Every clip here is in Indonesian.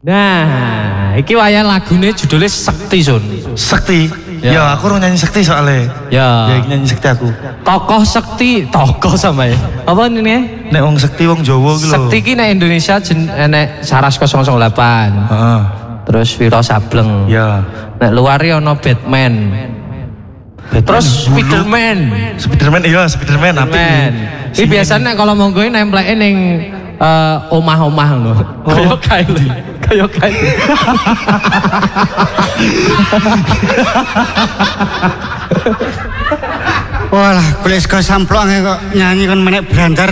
Nah, iki wayah lagune judulnya Sekti Sun. Sekti. Ya, aku orang nyanyi Sekti soalnya. Ya. Ya, nyanyi Sekti aku. Tokoh Sekti, tokoh sama ya. Apa ini? Nek wong Sekti wong Jawa gitu. Sekti ki nek Indonesia nek Saras 008. Heeh. Terus Wiro Sableng. Ya. Nek luar ono Batman. Terus Spiderman. Spiderman iya, Spiderman apik. Iki biasanya kalau monggo nempleke ning omah-omah lho. Kayak Kylie. Kayak Kylie. Walah, kulit sego samplok kok nyanyi kon menek brandar.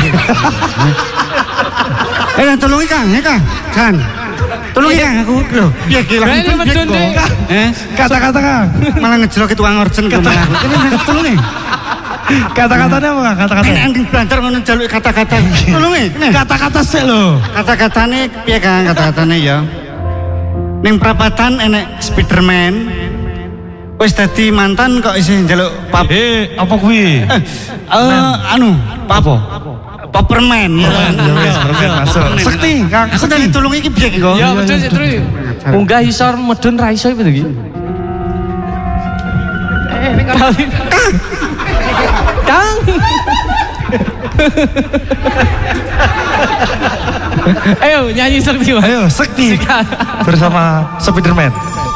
Tolong Kang, Kang. Tolong ya aku lho. Piye ki langsung Kata-kata Kang. Malah ngejlok tukang orjen kok malah. Tolong ya. Kata-katanya apa Kang? Kata-kata. Ning brandar ngono njaluk kata-kata. Tolong ya. Kata-kata sik lho. Kata-katane piye Kang? Kata-katane ya. Ning prapatan enek Spiderman. Wis dadi mantan kok isih njaluk pap. Apa kuwi? Anu, apa? Paperman ya. Ya wis, permen masuk. Sekti, Kang. Aku tadi tulung iki piye kok? Ya betul terus. Munggah isor medun ra iso iki iki. Kang. Ayo nyanyi Sekti. Ayo, Sekti. Bersama Spiderman.